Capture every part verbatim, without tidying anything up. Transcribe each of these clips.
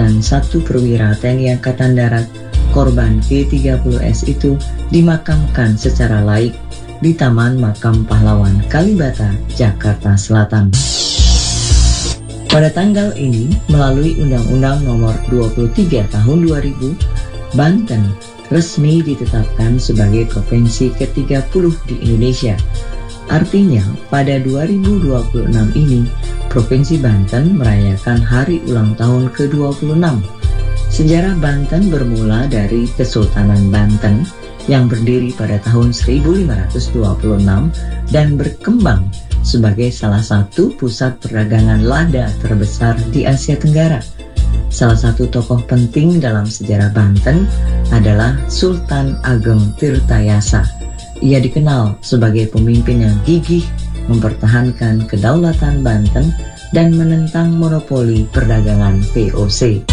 dan satu perwira T N I Angkatan Darat korban G tiga puluh S itu dimakamkan secara laik di Taman Makam Pahlawan Kalibata, Jakarta Selatan. Pada tanggal ini, melalui Undang-Undang Nomor dua puluh tiga Tahun dua ribu, Banten resmi ditetapkan sebagai provinsi ke tiga puluh di Indonesia. Artinya, pada dua ribu dua puluh enam ini, Provinsi Banten merayakan hari ulang tahun ke dua puluh enam. Sejarah Banten bermula dari Kesultanan Banten yang berdiri pada tahun seribu lima ratus dua puluh enam dan berkembang sebagai salah satu pusat perdagangan lada terbesar di Asia Tenggara. Salah satu tokoh penting dalam sejarah Banten adalah Sultan Ageng Tirtayasa. Ia dikenal sebagai pemimpin yang gigih mempertahankan kedaulatan Banten dan menentang monopoli perdagangan V O C.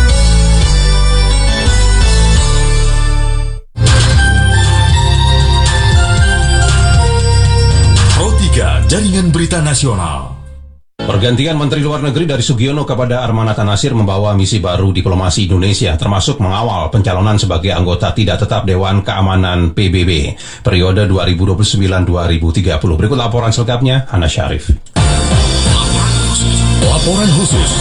Pro tiga Jaringan Berita Nasional. Pergantian Menteri Luar Negeri dari Sugiono kepada Armanata Nasir membawa misi baru diplomasi Indonesia, termasuk mengawal pencalonan sebagai anggota tidak tetap Dewan Keamanan P B B periode dua ribu dua puluh sembilan sampai dua ribu tiga puluh. Berikut laporan selengkapnya, Hana Syarif. Laporan khusus.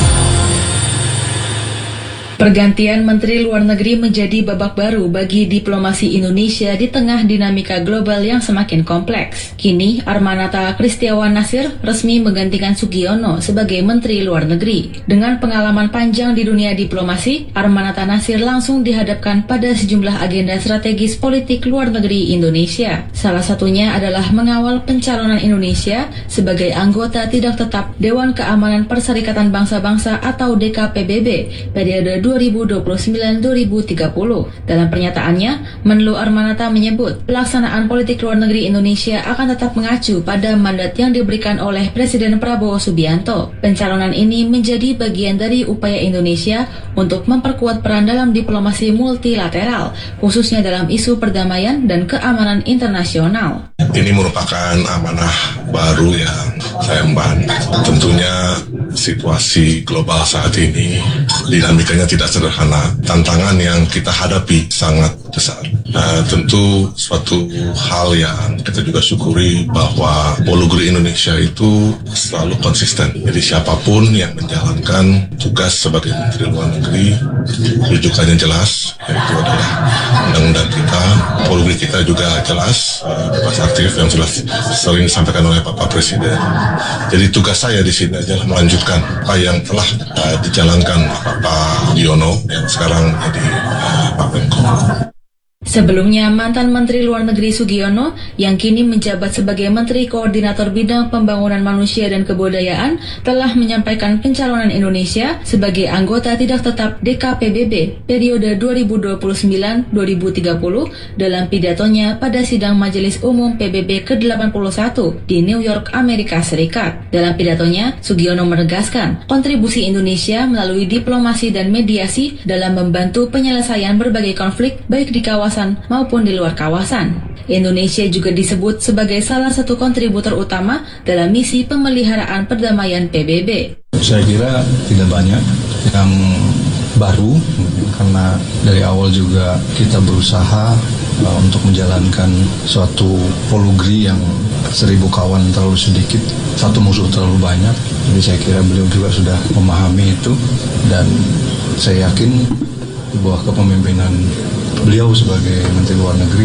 Pergantian Menteri Luar Negeri menjadi babak baru bagi diplomasi Indonesia di tengah dinamika global yang semakin kompleks. Kini, Armanata Kristiawan Nasir resmi menggantikan Sugiono sebagai Menteri Luar Negeri. Dengan pengalaman panjang di dunia diplomasi, Armanata Nasir langsung dihadapkan pada sejumlah agenda strategis politik luar negeri Indonesia. Salah satunya adalah mengawal pencalonan Indonesia sebagai anggota tidak tetap Dewan Keamanan Perserikatan Bangsa-Bangsa atau D K P B B periode dua ribu dua puluh sembilan sampai dua ribu tiga puluh. Dalam pernyataannya, Menlu Armanata menyebut pelaksanaan politik luar negeri Indonesia akan tetap mengacu pada mandat yang diberikan oleh Presiden Prabowo Subianto. Pencalonan ini menjadi bagian dari upaya Indonesia untuk memperkuat peran dalam diplomasi multilateral, khususnya dalam isu perdamaian dan keamanan internasional. Ini merupakan amanah baru yang saya emban. Tentunya situasi global saat ini dinamikanya tidak sederhana. Tantangan yang kita hadapi sangat besar. Nah, tentu suatu hal yang kita juga syukuri bahwa Polugri Indonesia itu selalu konsisten. Jadi siapapun yang menjalankan tugas sebagai Menteri Luar Negeri, rujukannya jelas, yaitu adalah undang-undang kita. Polugri kita juga jelas, bebas aktif yang sudah sering disampaikan oleh Bapak Presiden. Jadi tugas saya di sini adalah melanjutkan apa yang telah uh, dijalankan Pak Diono yang sekarang jadi uh, Pak Menko. Sebelumnya, mantan Menteri Luar Negeri Sugiono yang kini menjabat sebagai Menteri Koordinator Bidang Pembangunan Manusia dan Kebudayaan telah menyampaikan pencalonan Indonesia sebagai anggota tidak tetap D K P B B periode dua ribu dua puluh sembilan sampai dua ribu tiga puluh dalam pidatonya pada sidang Majelis Umum P B B ke delapan puluh satu di New York, Amerika Serikat. Dalam pidatonya, Sugiono menegaskan kontribusi Indonesia melalui diplomasi dan mediasi dalam membantu penyelesaian berbagai konflik baik di kawasan maupun di luar kawasan. Indonesia juga disebut sebagai salah satu kontributor utama dalam misi pemeliharaan perdamaian P B B. Saya kira tidak banyak yang baru, karena dari awal juga kita berusaha uh, untuk menjalankan suatu polugri yang seribu kawan terlalu sedikit, satu musuh terlalu banyak. Jadi saya kira beliau juga sudah memahami itu, dan saya yakin bahwa kepemimpinan beliau sebagai Menteri Luar Negeri,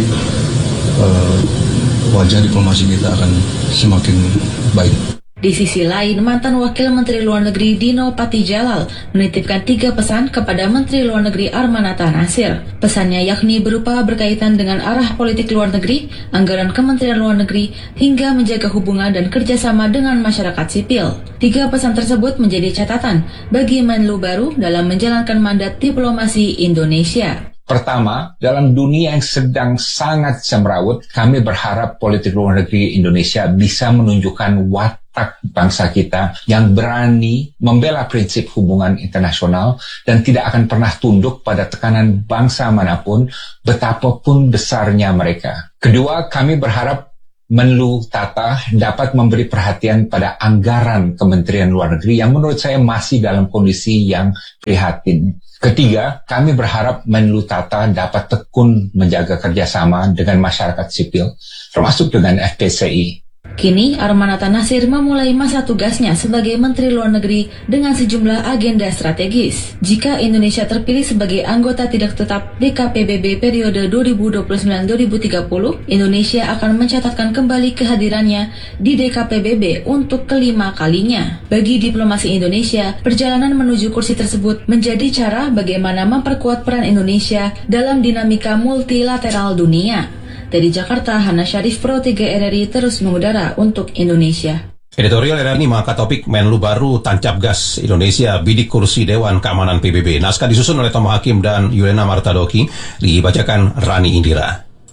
uh, wajah diplomasi kita akan semakin baik. Di sisi lain, mantan Wakil Menteri Luar Negeri Dino Patijalal menitipkan tiga pesan kepada Menteri Luar Negeri Armanata Nasir. Pesannya yakni berupa berkaitan dengan arah politik luar negeri, anggaran Kementerian Luar Negeri, hingga menjaga hubungan dan kerjasama dengan masyarakat sipil. Tiga pesan tersebut menjadi catatan bagi Menlu baru dalam menjalankan mandat diplomasi Indonesia. Pertama, dalam dunia yang sedang sangat semrawut, kami berharap politik luar negeri Indonesia bisa menunjukkan watak bangsa kita yang berani membela prinsip hubungan internasional dan tidak akan pernah tunduk pada tekanan bangsa manapun, betapapun besarnya mereka. Kedua, kami berharap Menlu Tata dapat memberi perhatian pada anggaran Kementerian Luar Negeri yang menurut saya masih dalam kondisi yang prihatin. Ketiga, kami berharap Menlu Tata dapat tekun menjaga kerjasama dengan masyarakat sipil, termasuk dengan F P C I. Kini, Armanata Nasir memulai masa tugasnya sebagai Menteri Luar Negeri dengan sejumlah agenda strategis. Jika Indonesia terpilih sebagai anggota tidak tetap D K P B B periode dua ribu dua puluh sembilan sampai dua ribu tiga puluh, Indonesia akan mencatatkan kembali kehadirannya di D K P B B untuk kelima kalinya. Bagi diplomasi Indonesia, perjalanan menuju kursi tersebut menjadi cara bagaimana memperkuat peran Indonesia dalam dinamika multilateral dunia. Dari Jakarta, Hana Syarif, Pro tiga R R I terus mengudara untuk Indonesia. Editorial R R I ini mengangkat topik Menlu baru tancap gas Indonesia bidik kursi Dewan Keamanan P B B. Naskah disusun oleh Tomo Hakim dan Yulena Martadoki, dibacakan Rani Indira.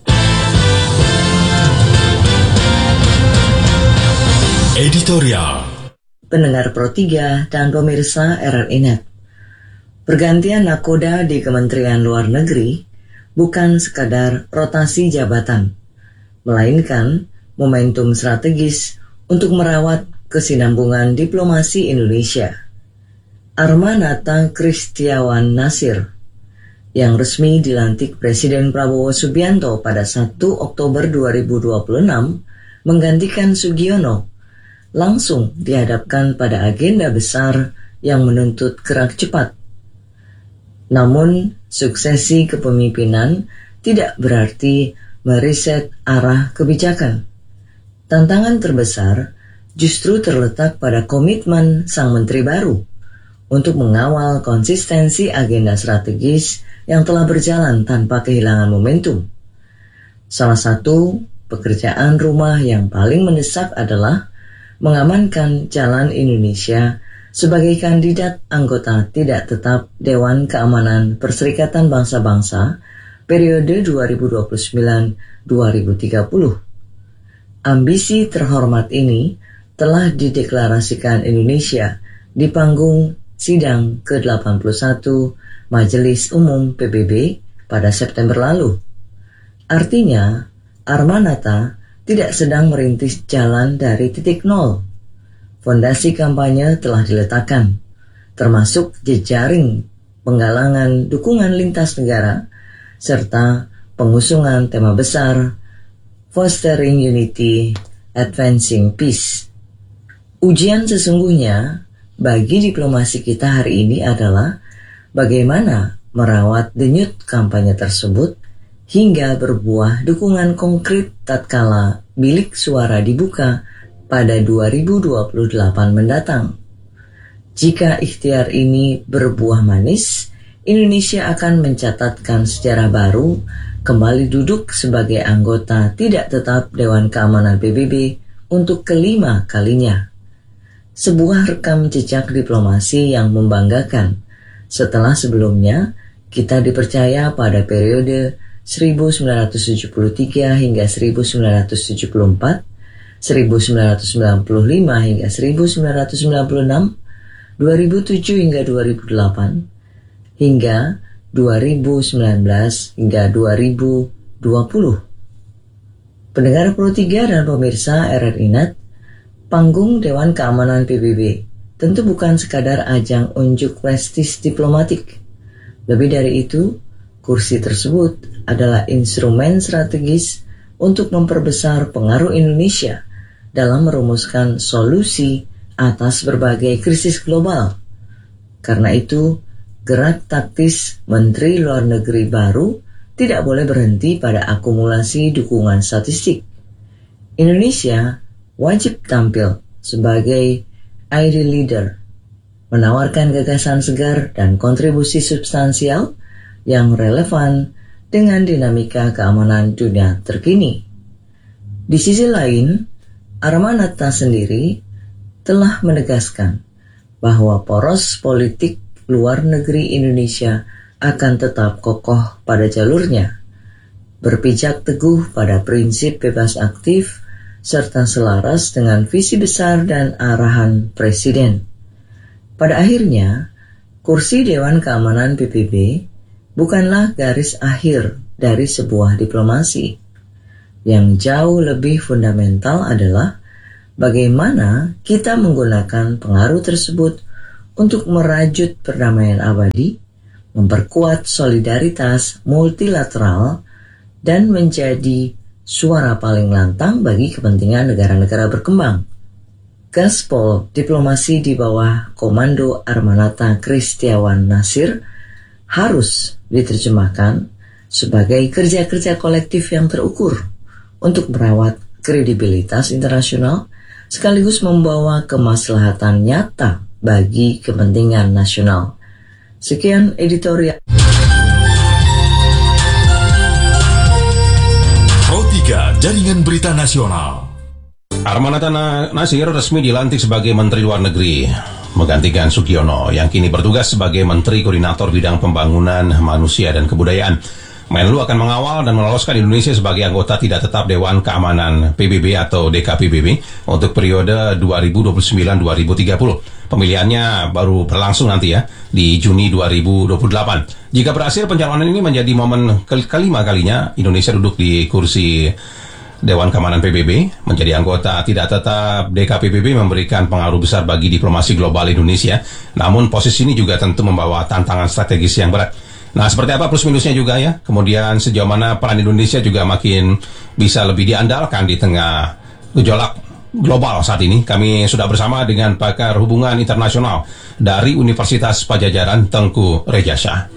Editorial. Pendengar Pro tiga dan pemirsa R R I Net. Pergantian nakoda di Kementerian Luar Negeri bukan sekadar rotasi jabatan, melainkan momentum strategis untuk merawat kesinambungan diplomasi Indonesia. Armanata Kristiawan Nasir, yang resmi dilantik Presiden Prabowo Subianto pada satu Oktober dua ribu dua puluh enam, menggantikan Sugiono, langsung dihadapkan pada agenda besar yang menuntut gerak cepat. Namun, suksesi kepemimpinan tidak berarti meriset arah kebijakan. Tantangan terbesar justru terletak pada komitmen sang menteri baru untuk mengawal konsistensi agenda strategis yang telah berjalan tanpa kehilangan momentum. Salah satu pekerjaan rumah yang paling mendesak adalah mengamankan jalan Indonesia sebagai kandidat anggota tidak tetap Dewan Keamanan Perserikatan Bangsa-Bangsa periode dua ribu dua puluh sembilan sampai dua ribu tiga puluh. Ambisi terhormat ini telah dideklarasikan Indonesia di panggung sidang ke delapan puluh satu Majelis Umum P B B pada September lalu. Artinya, Armanata tidak sedang merintis jalan dari titik nol. Fondasi kampanye telah diletakkan, termasuk jejaring penggalangan dukungan lintas negara, serta pengusungan tema besar Fostering Unity, Advancing Peace. Ujian sesungguhnya bagi diplomasi kita hari ini adalah bagaimana merawat denyut kampanye tersebut hingga berbuah dukungan konkret tatkala bilik suara dibuka pada dua ribu dua puluh delapan mendatang. Jika ikhtiar ini berbuah manis, Indonesia akan mencatatkan sejarah baru kembali duduk sebagai anggota tidak tetap Dewan Keamanan P B B untuk kelima kalinya. Sebuah rekam jejak diplomasi yang membanggakan setelah sebelumnya kita dipercaya pada periode seribu sembilan ratus tujuh puluh tiga hingga seribu sembilan ratus tujuh puluh empat, seribu sembilan ratus sembilan puluh lima hingga seribu sembilan ratus sembilan puluh enam, dua ribu tujuh hingga dua ribu delapan, hingga dua ribu sembilan belas hingga dua ribu dua puluh. Pendengar Pro tiga dan pemirsa R R I Net, panggung Dewan Keamanan P B B tentu bukan sekadar ajang unjuk prestis diplomatik. Lebih dari itu, kursi tersebut adalah instrumen strategis untuk memperbesar pengaruh Indonesia dalam merumuskan solusi atas berbagai krisis global. Karena itu, gerak taktis Menteri Luar Negeri baru tidak boleh berhenti pada akumulasi dukungan statistik. Indonesia wajib tampil sebagai ideal leader, menawarkan gagasan segar dan kontribusi substansial yang relevan dengan dinamika keamanan dunia terkini. Di sisi lain, Armanata sendiri telah menegaskan bahwa poros politik luar negeri Indonesia akan tetap kokoh pada jalurnya, berpijak teguh pada prinsip bebas aktif, serta selaras dengan visi besar dan arahan Presiden. Pada akhirnya, kursi Dewan Keamanan P B B bukanlah garis akhir dari sebuah diplomasi. Yang jauh lebih fundamental adalah bagaimana kita menggunakan pengaruh tersebut untuk merajut perdamaian abadi, memperkuat solidaritas multilateral, dan menjadi suara paling lantang bagi kepentingan negara-negara berkembang. Gaspol diplomasi di bawah komando Armanata Kristiawan Nasir harus diterjemahkan sebagai kerja-kerja kolektif yang terukur untuk merawat kredibilitas internasional sekaligus membawa kemaslahatan nyata bagi kepentingan nasional. Sekian editorial. Pro tiga Jaringan Berita Nasional. Armanata Nasir resmi dilantik sebagai Menteri Luar Negeri, menggantikan Sugiono yang kini bertugas sebagai Menteri Koordinator Bidang Pembangunan Manusia dan Kebudayaan. Menlu akan mengawal dan meloloskan Indonesia sebagai anggota tidak tetap Dewan Keamanan P B B atau D K P B B untuk periode dua ribu dua puluh sembilan sampai dua ribu tiga puluh. Pemilihannya baru berlangsung nanti ya, di Juni dua ribu dua puluh delapan. Jika berhasil, pencalonan ini menjadi momen ke- kelima kalinya Indonesia duduk di kursi Dewan Keamanan P B B. Menjadi anggota tidak tetap D K P B B memberikan pengaruh besar bagi diplomasi global Indonesia. Namun posisi ini juga tentu membawa tantangan strategis yang berat. Nah, seperti apa plus minusnya juga ya. Kemudian sejauh mana peran Indonesia juga makin bisa lebih diandalkan di tengah gejolak global saat ini. Kami sudah bersama dengan pakar hubungan internasional dari Universitas Padjadjaran, Tengku Rejasa.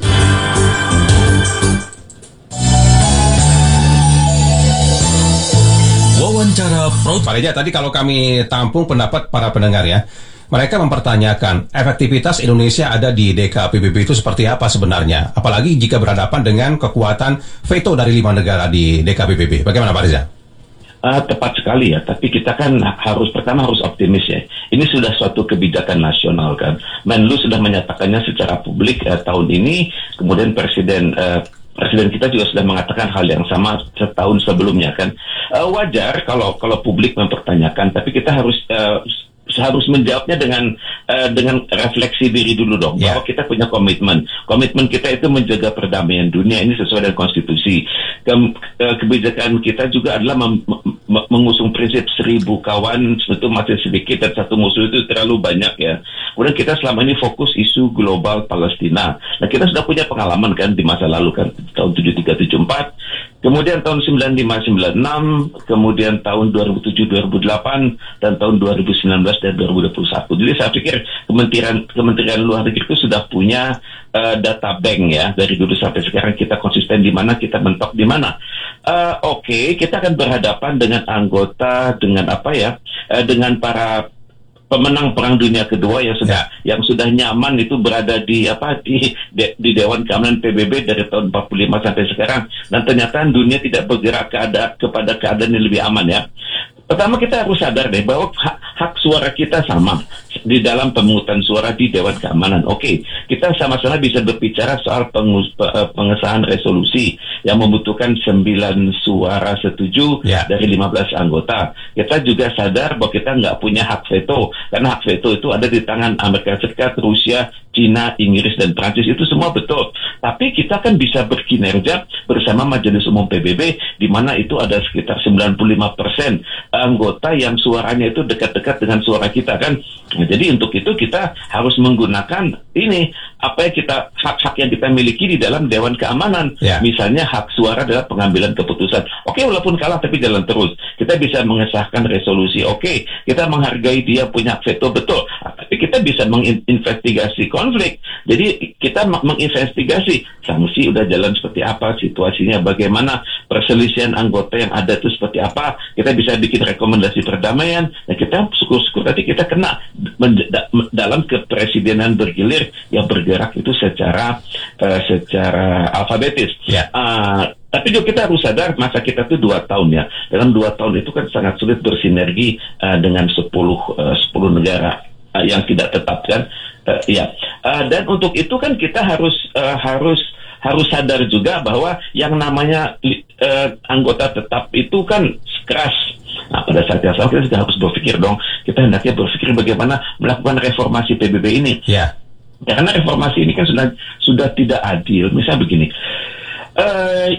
Wawancara Pro. Pak Reja, tadi kalau kami tampung pendapat para pendengar ya, mereka mempertanyakan efektivitas Indonesia ada di D K P B B itu seperti apa sebenarnya, apalagi jika berhadapan dengan kekuatan veto dari lima negara di D K P B B. Bagaimana Pak Reza? Uh, tepat sekali ya, tapi kita kan harus pertama harus optimis ya. Ini sudah suatu kebijakan nasional kan. Menlu sudah menyatakannya secara publik uh, tahun ini, kemudian Presiden uh, Presiden kita juga sudah mengatakan hal yang sama setahun sebelumnya kan. Uh, wajar kalau kalau publik mempertanyakan, tapi kita harus uh, harus menjawabnya dengan uh, dengan refleksi diri dulu dong, yeah. Bahwa kita punya komitmen. Komitmen kita itu menjaga perdamaian dunia, ini sesuai dengan konstitusi. Ke, uh, kebijakan kita juga adalah mem, m- mengusung prinsip seribu kawan itu masih sedikit dan satu musuh itu terlalu banyak ya. Kemudian kita selama ini fokus isu global Palestina. Nah, kita sudah punya pengalaman kan di masa lalu kan, tahun tujuh tiga tujuh empat, kemudian tahun sembilan lima sembilan enam, kemudian tahun dua ribu tujuh dua ribu delapan, dan tahun dua ribu sembilan belas dan dua ribu dua puluh satu. Jadi saya pikir Kementerian Kementerian Luar Negeri itu sudah punya uh, data bank ya, dari dulu sampai sekarang kita konsisten di mana, kita mentok di mana. Uh, Oke, okay, kita akan berhadapan dengan anggota, dengan apa ya, uh, dengan para pemenang Perang Dunia Kedua yang sudah ya. yang sudah nyaman itu berada di apa di de, di Dewan Keamanan P B B dari tahun empat puluh lima sampai sekarang, dan ternyata dunia tidak bergerak ke ada, kepada keadaan yang lebih aman ya. Pertama kita harus sadar deh bahwa hak, hak suara kita sama di dalam pemungutan suara di Dewan Keamanan. Oke, kita sama-sama bisa berbicara soal pengus, pengesahan resolusi yang membutuhkan sembilan suara setuju yeah. dari lima belas anggota. Kita juga sadar bahwa kita nggak punya hak veto, karena hak veto itu ada di tangan Amerika Serikat, Rusia, Cina, Inggris, dan Prancis. Itu semua betul. Tapi kita kan bisa berkinerja bersama Majelis Umum P B B, di mana itu ada sekitar sembilan puluh lima persen anggota yang suaranya itu dekat-dekat dengan suara kita kan. Nah, jadi untuk itu kita harus menggunakan ini apa yang kita hak-hak yang kita miliki di dalam Dewan Keamanan. Yeah. Misalnya hak suara adalah pengambilan keputusan. Oke, walaupun kalah tapi jalan terus. Kita bisa mengesahkan resolusi. Oke, kita menghargai dia punya hak veto, betul. Tapi kita bisa menginvestigasi konflik. Jadi kita menginvestigasi sanksi udah jalan seperti apa, situasinya bagaimana, perselisihan anggota yang ada itu seperti apa. Kita bisa bikin rekomendasi perdamaian, dan kita syukur-syukur tadi kita kena dalam kepresidenan bergilir yang bergerak itu secara uh, secara alfabetis. Yeah. Uh, tapi juga kita harus sadar masa kita itu dua tahun ya. Dalam dua tahun itu kan sangat sulit bersinergi uh, dengan sepuluh negara uh, yang tidak tetap kan. Uh, ya. Uh, dan untuk itu kan kita harus uh, harus harus sadar juga bahwa yang namanya uh, anggota tetap itu kan keras. Nah, pada saat yang sama kita juga harus berpikir dong, kita hendaknya berpikir bagaimana melakukan reformasi P B B ini. Ya. Karena reformasi ini kan sudah sudah tidak adil. Misalnya begini, uh,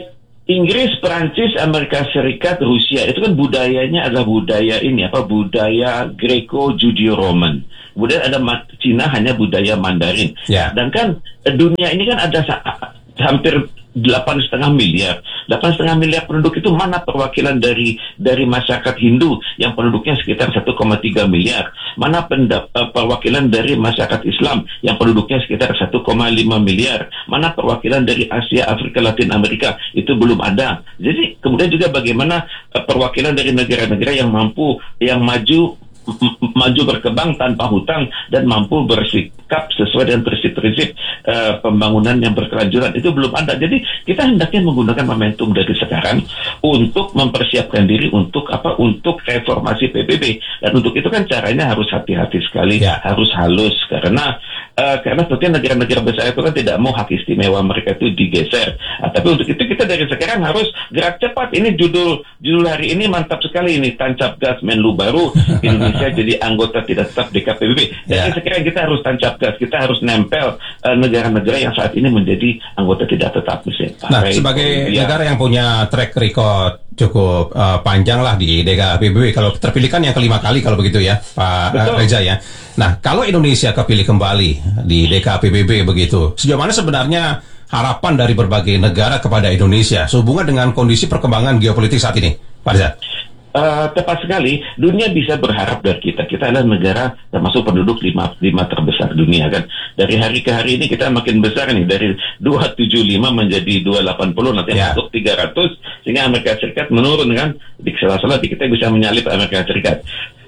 Inggris, Perancis, Amerika Serikat, Rusia itu kan budayanya adalah budaya ini apa budaya Greco-Judeo-Roman. Kemudian ada Cina hanya budaya Mandarin. Yeah. Dan kan dunia ini kan ada hampir delapan setengah miliar, delapan setengah miliar penduduk itu mana perwakilan dari dari masyarakat Hindu yang penduduknya sekitar satu koma tiga miliar, mana pendap, perwakilan dari masyarakat Islam yang penduduknya sekitar satu koma lima miliar, mana perwakilan dari Asia, Afrika, Latin Amerika itu belum ada. Jadi kemudian juga bagaimana perwakilan dari negara-negara yang mampu, yang maju maju berkembang tanpa hutang dan mampu bersikap sesuai dengan prinsip-prinsip uh, pembangunan yang berkelanjutan itu belum ada. Jadi kita hendaknya menggunakan momentum dari sekarang untuk mempersiapkan diri untuk apa? Untuk reformasi P B B. Dan untuk itu kan caranya harus hati-hati sekali, ya. harus halus karena uh, karena tentunya negara-negara besar itu kan tidak mau hak istimewa mereka itu digeser. Nah, tapi untuk itu kita dari sekarang harus gerak cepat. Ini judul judul hari ini mantap sekali ini, tancap gas Menlu baru Indonesia jadi anggota tidak tetap D K P B B. Jadi yeah. sekarang kita harus tancap gas, kita harus nempel uh, negara-negara yang saat ini menjadi anggota tidak tetap. Misalnya, nah, Paris, sebagai Korea. Negara yang punya track record cukup uh, panjang lah di D K P B B, kalau terpilih kan yang kelima kali kalau begitu ya, Pak uh, Reza ya. Nah, kalau Indonesia kepilih kembali di D K P B B begitu, sejauh mana sebenarnya harapan dari berbagai negara kepada Indonesia sehubungan dengan kondisi perkembangan geopolitik saat ini, Pak Reza? Uh, tepat sekali, dunia bisa berharap dari kita. Kita adalah negara termasuk penduduk lima, lima terbesar dunia kan. Dari hari ke hari ini kita makin besar nih, dari dua ratus tujuh puluh lima menjadi dua ratus delapan puluh, nanti yeah. masuk tiga ratus, sehingga Amerika Serikat menurun kan. Di salah-salah kita bisa menyalip Amerika Serikat.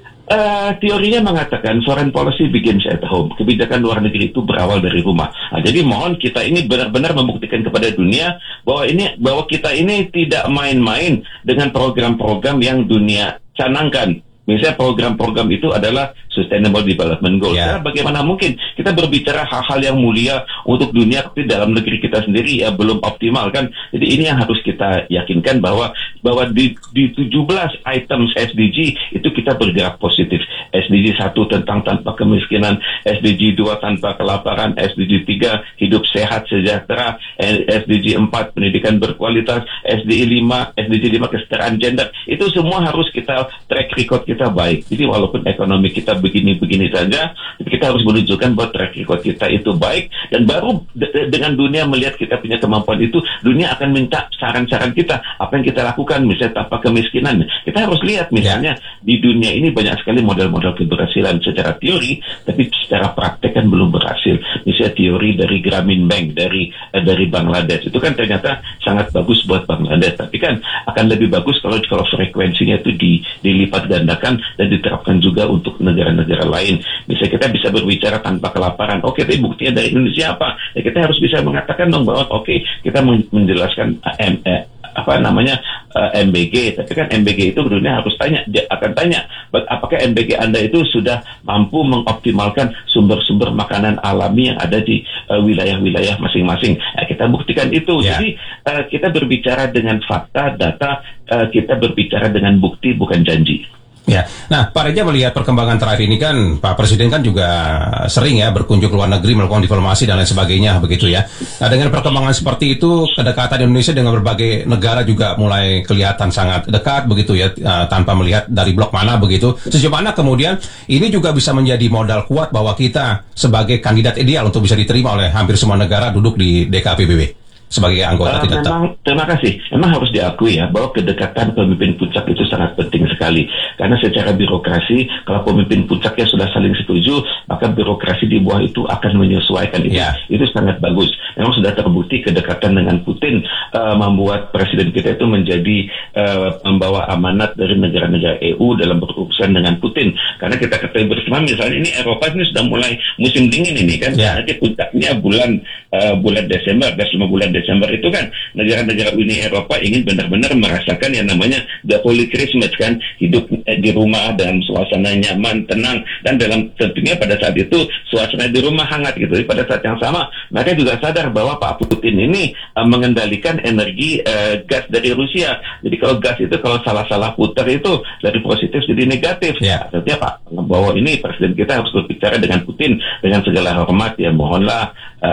Uh, teorinya mengatakan foreign policy begins at home. Kebijakan luar negeri itu berawal dari rumah. Nah, jadi mohon kita ini benar-benar membuktikan kepada dunia bahwa ini bahwa kita ini tidak main-main dengan program-program yang dunia canangkan. Misalnya program-program itu adalah Sustainable Development Goals. Yeah. Karena bagaimana mungkin kita berbicara hal-hal yang mulia untuk dunia, tapi dalam negeri kita sendiri ya belum optimal kan. Jadi ini yang harus kita yakinkan bahwa bahwa di, di tujuh belas items S D G itu kita bergerak positif. S D G satu tentang tanpa kemiskinan, S D G dua tanpa kelaparan, S D G tiga hidup sehat sejahtera, S D G empat pendidikan berkualitas, S D G lima, S D G lima kesetaraan gender. Itu semua harus kita track record kita kita baik. Jadi walaupun ekonomi kita begini-begini saja, kita harus menunjukkan bahwa track record kita itu baik, dan baru de- dengan dunia melihat kita punya kemampuan itu, dunia akan minta saran-saran kita, apa yang kita lakukan, misalnya tanpa kemiskinan. Kita harus lihat misalnya ya. Di dunia ini banyak sekali model-model keberhasilan secara teori, tapi secara praktek kan belum berhasil. Misalnya teori dari Grameen Bank, dari eh, dari Bangladesh, itu kan ternyata sangat bagus buat Bangladesh, tapi kan akan lebih bagus kalau kalau frekuensinya itu di, dilipat gandakan dan diterapkan juga untuk negara-negara lain. Misalnya kita bisa berbicara tanpa kelaparan. Oke, tapi buktinya dari Indonesia apa? Ya kita harus bisa mengatakan dong bahwa oke, okay, kita menjelaskan M, eh, apa namanya uh, M B G. Tapi kan M B G itu dunia harus tanya, dia akan tanya, apakah M B G Anda itu sudah mampu mengoptimalkan sumber-sumber makanan alami yang ada di uh, wilayah-wilayah masing-masing. Nah, kita buktikan itu. Yeah. Jadi uh, kita berbicara dengan fakta, data, uh, kita berbicara dengan bukti, bukan janji. Ya, nah Pak Reza melihat perkembangan terakhir ini kan Pak Presiden kan juga sering ya berkunjung ke luar negeri, melakukan diplomasi dan lain sebagainya begitu ya. Nah dengan perkembangan seperti itu, kedekatan Indonesia dengan berbagai negara juga mulai kelihatan sangat dekat begitu ya, uh, tanpa melihat dari blok mana begitu. Sejauh mana kemudian ini juga bisa menjadi modal kuat bahwa kita sebagai kandidat ideal untuk bisa diterima oleh hampir semua negara duduk di D K P B B sebagai anggota uh, tidak tetap. Terima kasih. Memang harus diakui ya bahwa kedekatan pemimpin puncak itu sangat penting sekali. Karena secara birokrasi, kalau pemimpin puncaknya sudah saling setuju, maka birokrasi di bawah itu akan menyesuaikan itu. Yeah. Itu sangat bagus. Memang sudah terbukti kedekatan dengan Putin uh, membuat presiden kita itu menjadi uh, membawa amanat dari negara-negara E U dalam berurusan dengan Putin. Karena kita ketahui bersama, misalnya ini Eropa ini sudah mulai musim dingin ini kan. Yeah. Nanti puncaknya bulan uh, bulan Desember, gas lima bulan Desember itu kan negara-negara Uni Eropa ingin benar-benar merasakan yang namanya the Holy Christmas kan, hidup eh, di rumah dalam suasana nyaman, tenang, dan dalam tentunya pada saat itu suasana di rumah hangat gitu. Jadi pada saat yang sama mereka juga sadar bahwa Pak Putin ini uh, mengendalikan energi uh, gas dari Rusia. Jadi kalau gas itu kalau salah-salah putar itu dari positif jadi negatif. Yeah. Artinya Pak bahwa ini presiden kita harus berbicara dengan Putin dengan segala hormat ya, mohonlah uh, agar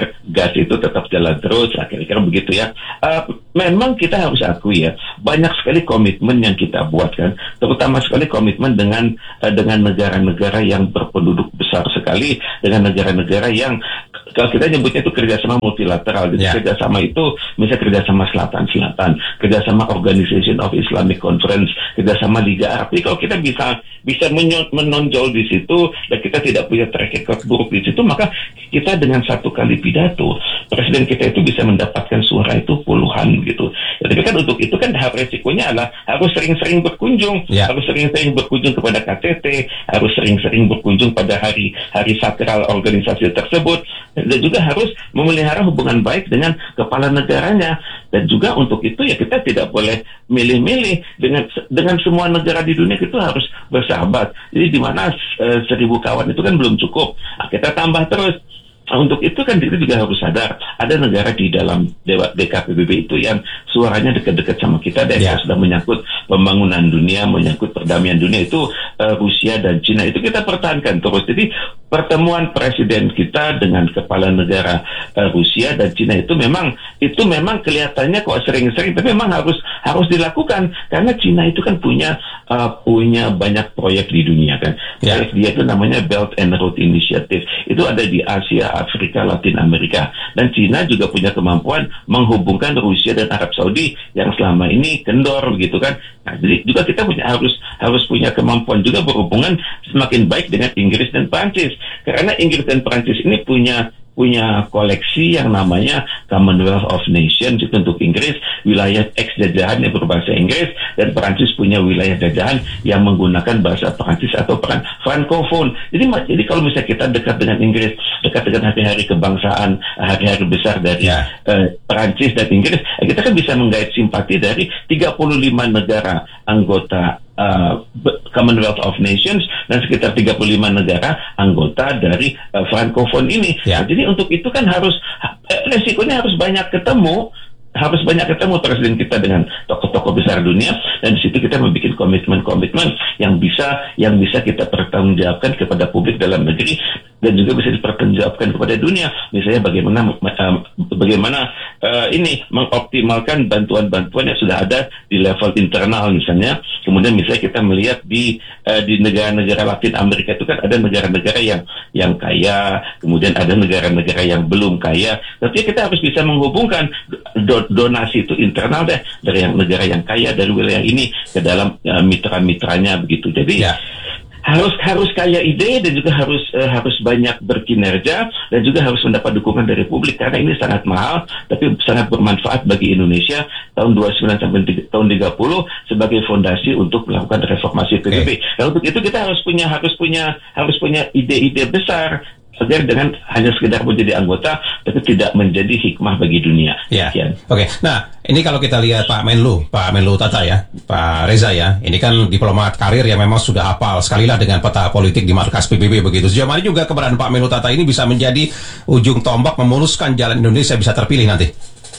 agar gas itu tetap jalan terus, kira-kira begitu ya. Uh, memang kita harus akui ya, banyak sekali komitmen yang kita buat kan, terutama sekali komitmen dengan uh, dengan negara-negara yang berpenduduk besar sekali, dengan negara-negara yang kalau kita nyebutnya itu kerjasama multilateral. Jadi yeah. kerjasama itu misalnya kerjasama Selatan-Selatan, kerjasama Organization of Islamic Conference, kerjasama Liga Arab. Jadi kalau kita bisa bisa menonjol di situ dan kita tidak punya track record buruk di situ, maka kita dengan satu kali pidato presiden kita itu bisa mendapatkan suara itu puluhan gitu. Ya, tapi kan untuk itu kan hal resikonya adalah harus sering-sering berkunjung, yeah. harus sering-sering berkunjung kepada K T T, harus sering-sering berkunjung pada hari hari sakral organisasi tersebut, dan juga harus memelihara hubungan baik dengan kepala negaranya. Dan juga untuk itu ya kita tidak boleh milih-milih dengan dengan semua negara di dunia, itu harus bersahabat. Jadi di mana e, seribu kawan itu kan belum cukup, nah, kita tambah terus. Nah, untuk itu kan kita juga harus sadar ada negara di dalam D K P B B itu yang suaranya dekat-dekat sama kita dan yeah. yang sudah menyangkut pembangunan dunia, menyangkut perdamaian dunia, itu uh, Rusia dan Cina. Itu kita pertahankan terus. Jadi pertemuan presiden kita dengan kepala negara uh, Rusia dan Cina itu memang itu memang kelihatannya kok sering-sering, tapi memang harus harus dilakukan karena Cina itu kan punya uh, punya banyak proyek di dunia kan. Yeah. Proyek dia itu namanya Belt and Road Initiative. Itu ada di Asia, Afrika, Latin Amerika, dan Cina juga punya kemampuan menghubungkan Rusia dan Arab Saudi yang selama ini kendor begitu kan. Nah, jadi juga kita punya harus harus punya kemampuan juga berhubungan semakin baik dengan Inggris dan Prancis, karena Inggris dan Prancis ini punya punya koleksi yang namanya Commonwealth of Nations. Itu untuk Inggris wilayah ex jajahan yang berbahasa Inggris, dan Perancis punya wilayah jajahan yang menggunakan bahasa Perancis atau peran Francophone. Jadi jadi kalau misalnya kita dekat dengan Inggris, dekat dengan hari-hari kebangsaan, hari-hari besar dari yeah. uh, Perancis dan Inggris, kita kan bisa menggait simpati dari tiga puluh lima negara anggota Uh, Commonwealth of Nations dan sekitar tiga puluh lima negara anggota dari uh, Francophone ini. Yeah. Nah, jadi untuk itu kan harus eh, resikonya harus banyak ketemu, harus banyak ketemu presiden kita dengan tokoh-tokoh besar dunia, dan di situ kita membuat komitmen-komitmen yang bisa yang bisa kita pertanggungjawabkan kepada publik dalam negeri dan juga bisa dipertanggungjawabkan kepada dunia. Misalnya bagaimana uh, bagaimana uh, ini mengoptimalkan bantuan-bantuan yang sudah ada di level internal misalnya. Kemudian misalnya kita melihat di uh, di negara-negara Latin Amerika itu kan ada negara-negara yang yang kaya, kemudian ada negara-negara yang belum kaya. Tapi kita harus bisa menghubungkan do- donasi itu internal deh dari yang negara yang kaya dari wilayah ini ke dalam uh, mitra-mitranya begitu. Jadi ya. harus harus kaya ide dan juga harus uh, harus banyak berkinerja dan juga harus mendapat dukungan dari publik, karena ini sangat mahal tapi sangat bermanfaat bagi Indonesia tahun dua puluh sembilan sampai tahun tiga puluh sebagai fondasi untuk melakukan reformasi P B B. Okay. Dan untuk itu kita harus punya harus punya harus punya ide-ide besar agar dengan hanya sekedar menjadi anggota tapi tidak menjadi hikmah bagi dunia. Ya. Oke. Okay. Nah, ini kalau kita lihat Pak Menlu, Pak Menlu Tata ya, Pak Reza ya, ini kan diplomat karir yang memang sudah hafal sekali lah dengan peta politik di markas P B B begitu. Sejauh mana juga keberadaan Pak Menlu Tata ini bisa menjadi ujung tombak memuluskan jalan Indonesia bisa terpilih nanti?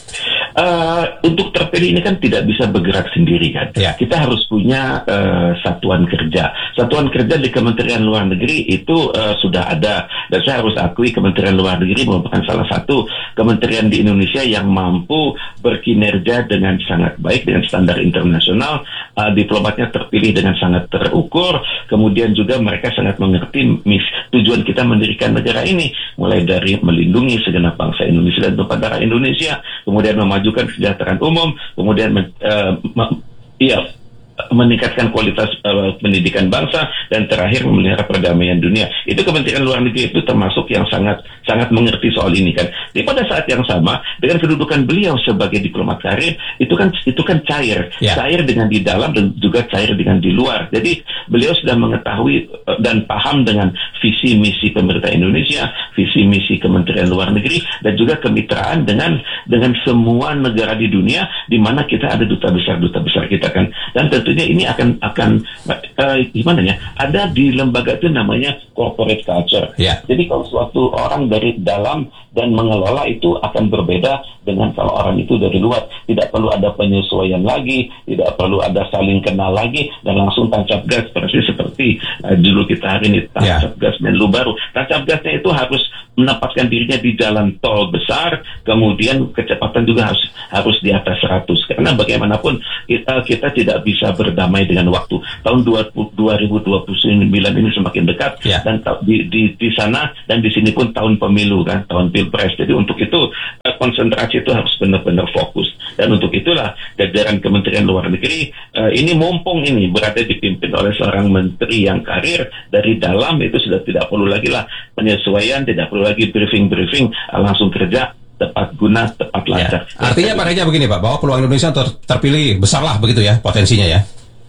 Uh, untuk terpilih ini kan tidak bisa bergerak sendiri kan. Ya. Kita harus punya uh, satuan kerja. Satuan kerja di Kementerian Luar Negeri itu uh, sudah ada, dan saya harus akui Kementerian Luar Negeri merupakan salah satu kementerian di Indonesia yang mampu berkinerja dengan sangat baik dengan standar internasional. Uh, diplomatnya terpilih dengan sangat terukur. Kemudian juga mereka sangat mengerti mis tujuan kita mendirikan negara ini, mulai dari melindungi segenap bangsa Indonesia dan tumpah darah Indonesia, kemudian memajukan kesejahteraan umum, kemudian uh, iya meningkatkan kualitas uh, pendidikan bangsa, dan terakhir memelihara perdamaian dunia. Itu Kementerian Luar Negeri itu termasuk yang sangat sangat mengerti soal ini kan. Jadi pada saat yang sama dengan kedudukan beliau sebagai diplomat karir itu kan itu kan cair, yeah. cair dengan di dalam dan juga cair dengan di luar. Jadi beliau sudah mengetahui uh, dan paham dengan visi misi pemerintah Indonesia, visi misi Kementerian Luar Negeri, dan juga kemitraan dengan dengan semua negara di dunia di mana kita ada duta besar duta besar kita kan. Dan tentunya tentunya ini akan akan uh, gimana ya? Ada di lembaga itu namanya corporate culture. Yeah. Jadi kalau suatu orang dari dalam dan mengelola itu akan berbeda dengan kalau orang itu dari luar. Tidak perlu ada penyesuaian lagi, tidak perlu ada saling kenal lagi, dan langsung tancap gas persis seperti uh, dulu kita hari ini tancap yeah. gas Menlu baru. Tancap gasnya itu harus menempatkan dirinya di jalan tol besar, kemudian kecepatan juga harus harus di atas seratus. Karena bagaimanapun kita, kita tidak bisa berdamai dengan waktu. Tahun dua ribu dua puluh sembilan ini semakin dekat, yeah. dan di, di di sana dan di sini pun tahun pemilu kan, tahun pilpres. Jadi untuk itu konsentrasi itu harus benar-benar fokus. Dan untuk itulah jajaran Kementerian Luar Negeri uh, ini mumpung ini berada dipimpin oleh seorang menteri yang karir dari dalam, itu sudah tidak perlu lagi lah penyesuaian, tidak perlu lagi briefing-briefing, uh, langsung kerja tepat guna, tepat lancar. Ya. Artinya Pak Reja begini Pak, bahwa peluang Indonesia ter- terpilih besar lah begitu ya potensinya ya?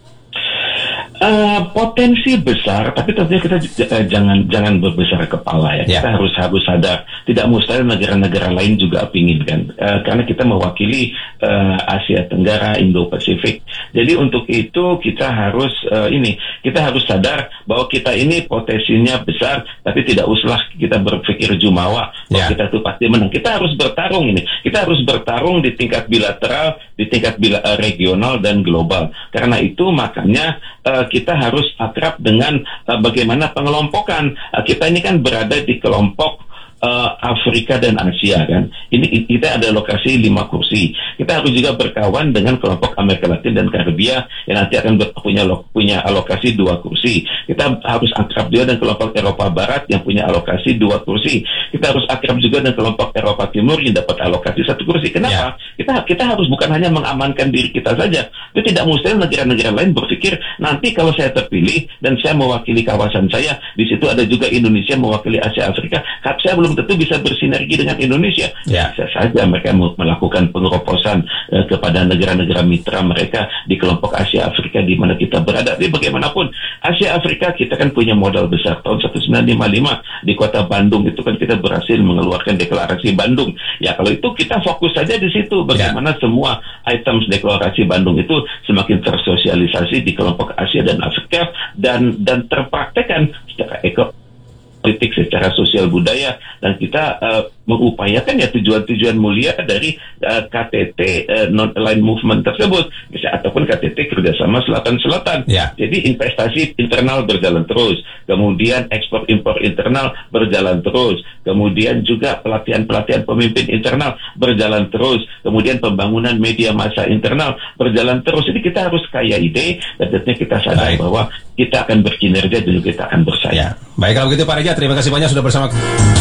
Uh, potensi besar, tapi tentunya kita uh, jangan jangan berbesar kepala ya. Yeah. Kita harus harus sadar, tidak mustahil negara-negara lain juga pingin kan, uh, karena kita mewakili uh, Asia Tenggara, Indo-Pasifik. Jadi untuk itu kita harus uh, ini, kita harus sadar bahwa kita ini potensinya besar, tapi tidak usah kita berpikir jumawa bahwa yeah. kita tuh pasti menang. Kita harus bertarung ini, kita harus bertarung di tingkat bilateral, di tingkat bila, uh, regional dan global. Karena itu makanya uh, kita harus akrab dengan uh, bagaimana pengelompokan. Uh, kita ini kan berada di kelompok uh, Afrika dan Asia kan. Ini kita ada lokasi lima kursi. Kita harus juga berkawan dengan kelompok Amerika Latin dan Karibia yang nanti akan punya punya alokasi dua kursi. Kita harus akrab juga dengan kelompok Eropa Barat yang punya alokasi dua kursi. Kita harus akrab juga dengan kelompok Eropa Timur yang dapat alokasi satu kursi. Kenapa? Yeah. Kita kita harus bukan hanya mengamankan diri kita saja. Itu tidak mustahil negara-negara lain berpikir nanti kalau saya terpilih dan saya mewakili kawasan saya, di situ ada juga Indonesia mewakili Asia Afrika, saya belum tentu bisa bersinergi dengan Indonesia. Yeah. Bisa saja mereka melakukan pengeroposan eh, kepada negara-negara mitra mereka di kelompok Asia Afrika di mana kita berada. Tapi bagaimanapun Asia Afrika kita kan punya modal besar. Tahun seribu sembilan ratus lima puluh lima di kota Bandung itu kan kita berhasil mengeluarkan deklarasi Bandung. Ya kalau itu kita fokus saja di situ. Bagaimana yeah. semua items deklarasi Bandung itu semakin tersosialisasi di kelompok Asia dan Afrika dan dan terpraktekkan secara ekonomi, politik, secara sosial budaya, dan kita uh, mengupayakan ya tujuan-tujuan mulia dari uh, K T T uh, Non-Aligned Movement tersebut, misalnya ataupun K T T kerjasama Selatan-Selatan. Yeah. Jadi investasi internal berjalan terus, kemudian ekspor impor internal berjalan terus, kemudian juga pelatihan-pelatihan pemimpin internal berjalan terus, kemudian pembangunan media massa internal berjalan terus. Jadi kita harus kaya ide, dan tentunya kita sadar Baik. bahwa kita akan berkinerja dan kita akan bersaing. Ya. Baik, kalau begitu Pak Reja, terima kasih banyak sudah bersama.